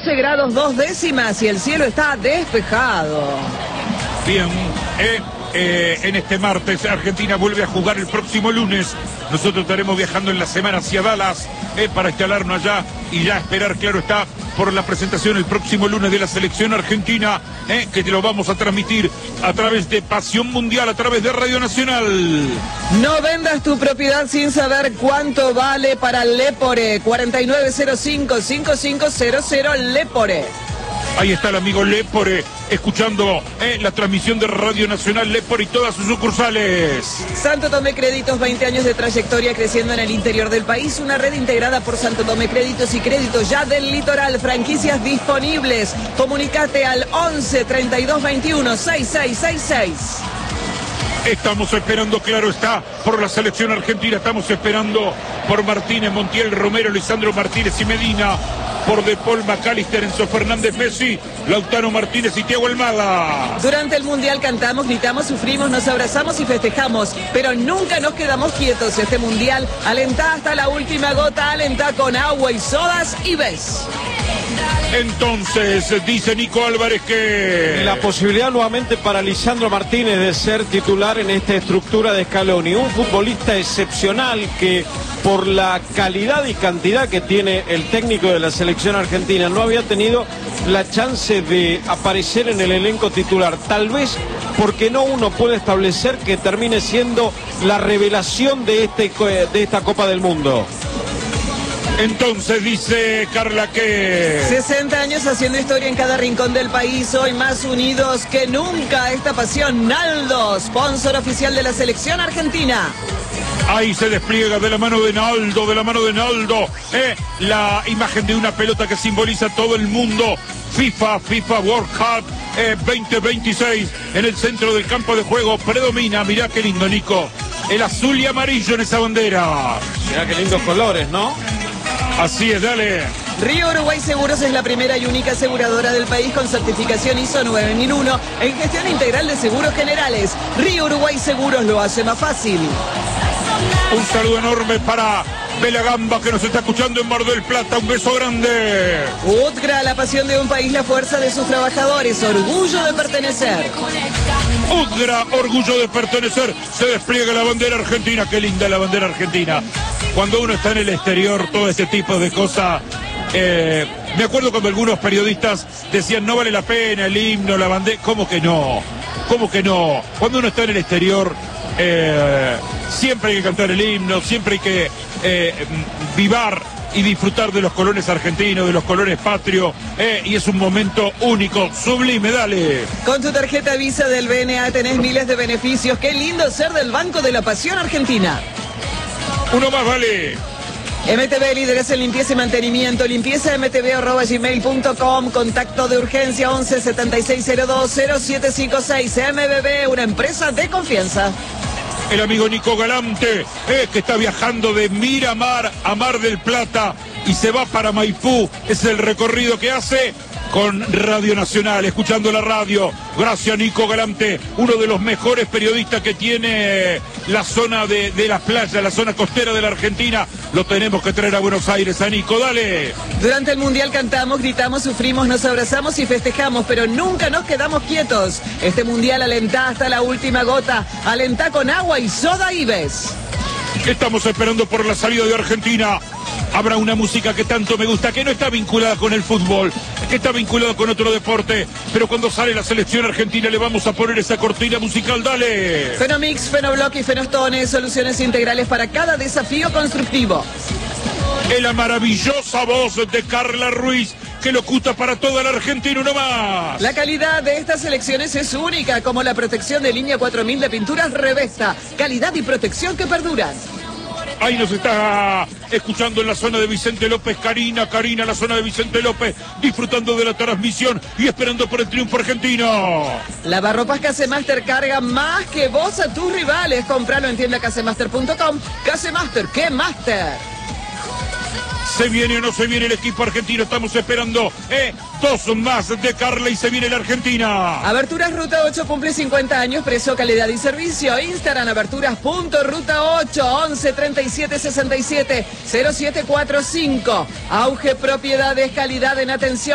12 grados 2 décimas y el cielo está despejado. Bien, en este martes Argentina vuelve a jugar el próximo lunes. Nosotros estaremos viajando en la semana hacia Dallas para instalarnos allá y ya esperar, claro está, por la presentación el próximo lunes de la selección argentina, que te lo vamos a transmitir a través de Pasión Mundial, a través de Radio Nacional. No vendas tu propiedad sin saber cuánto vale para Lepore. 4905-5500 Lepore. Ahí está el amigo Lepore, escuchando la transmisión de Radio Nacional Lepore y todas sus sucursales. Santo Tomé Créditos, 20 años de trayectoria creciendo en el interior del país. Una red integrada por Santo Tomé Créditos y Créditos ya del litoral. Franquicias disponibles. Comunicate al 11 32 21 6666. Estamos esperando, claro está, por la selección argentina. Estamos esperando por Martínez, Montiel, Romero, Lisandro Martínez y Medina. Por De Paul, McAllister, Enzo Fernández, Messi, Lautaro Martínez y Thiago Almada. Durante el Mundial cantamos, gritamos, sufrimos, nos abrazamos y festejamos, pero nunca nos quedamos quietos. Este Mundial alentá hasta la última gota, alentá con agua y sodas y ves. Entonces, dice Nico Álvarez que... La posibilidad nuevamente para Lisandro Martínez de ser titular en esta estructura de Scaloni. Un futbolista excepcional que, por la calidad y cantidad que tiene el técnico de la selección argentina, no había tenido la chance de aparecer en el elenco titular. Tal vez porque no uno puede establecer que termine siendo la revelación de esta Copa del Mundo. Entonces dice Carla que... 60 años haciendo historia en cada rincón del país, hoy más unidos que nunca. Esta pasión, Naldo, sponsor oficial de la selección argentina. Ahí se despliega de la mano de Naldo, la imagen de una pelota que simboliza todo el mundo. FIFA World Cup 2026 en el centro del campo de juego predomina, mirá qué lindo, Nico, el azul y amarillo en esa bandera. Mirá qué lindos colores, ¿no? Así es, dale. Río Uruguay Seguros es la primera y única aseguradora del país con certificación ISO 9001 en gestión integral de seguros generales. Río Uruguay Seguros lo hace más fácil. Un saludo enorme para Belagamba, que nos está escuchando en Mar del Plata. Un beso grande. UTGRA, la pasión de un país, la fuerza de sus trabajadores, orgullo de pertenecer. UTGRA, orgullo de pertenecer. Se despliega la bandera argentina. Qué linda la bandera argentina. Cuando uno está en el exterior, todo este tipo de cosas. Me acuerdo cuando algunos periodistas decían no vale la pena el himno, la bandera. ¿Cómo que no? ¿Cómo que no? Cuando uno está en el exterior, siempre hay que cantar el himno, siempre hay que vivar y disfrutar de los colores argentinos, de los colores patrios, y es un momento único, sublime, dale. Con tu tarjeta Visa del BNA tenés miles de beneficios. Qué lindo ser del Banco de la Pasión Argentina. Uno más, vale. MTV, líderes en limpieza y mantenimiento. limpieza.mtv@gmail.com. Contacto de urgencia 11 7602 0756. MBB, una empresa de confianza. El amigo Nico Galante, que está viajando de Miramar a Mar del Plata y se va para Maipú. Es el recorrido que hace con Radio Nacional, escuchando la radio. Gracias, Nico Galante, uno de los mejores periodistas que tiene la zona de la playa, la zona costera de la Argentina. Lo tenemos que traer a Buenos Aires, a Nico, dale. Durante el Mundial cantamos, gritamos, sufrimos, nos abrazamos y festejamos, pero nunca nos quedamos quietos. Este Mundial alentá hasta la última gota, alentá con agua y soda y ves. Estamos esperando por la salida de Argentina. Habrá una música que tanto me gusta, que no está vinculada con el fútbol, que está vinculada con otro deporte, pero cuando sale la selección argentina le vamos a poner esa cortina musical, dale. Fenomix, Fenoblock y Fenostone, soluciones integrales para cada desafío constructivo. Es la maravillosa voz de Carla Ruiz, que locuta para toda la Argentina, uno más. La calidad de estas selecciones es única, como la protección de línea 4000 de pinturas Revesta. Calidad y protección que perduran. Ahí nos está escuchando en la zona de Vicente López, Karina, la zona de Vicente López, disfrutando de la transmisión y esperando por el triunfo argentino. Lavarropas Casemaster carga más que vos a tus rivales. Compralo en tienda casemaster.com. Casemaster, ¿qué master? ¿Se viene o no se viene el equipo argentino? Estamos esperando dos más de Carla y se viene la Argentina. Aberturas Ruta 8 cumple 50 años, precio, calidad y servicio. Instagram aberturas.ruta8 11 37 67 0745. Auge Propiedades, calidad en atención.